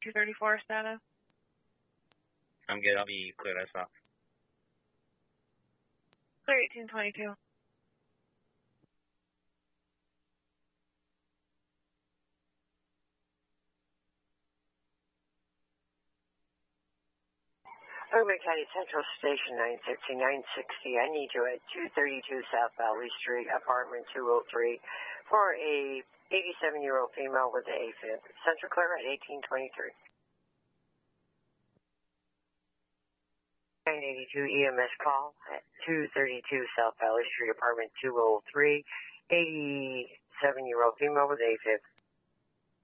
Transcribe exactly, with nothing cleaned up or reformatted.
two thirty-four status. I'm good. I'll be clear. I stop. Clear eighteen twenty-two. Oakland County Central Station nine fifty, nine sixty. I need you at two thirty-two South Valley Street, apartment two oh three, for a eighty-seven-year-old female with the AFib. Central clear at eighteen twenty-three. nine eighty-two E M S call at two thirty-two South Valley Street, apartment two oh three, eighty-seven-year-old female with AFib.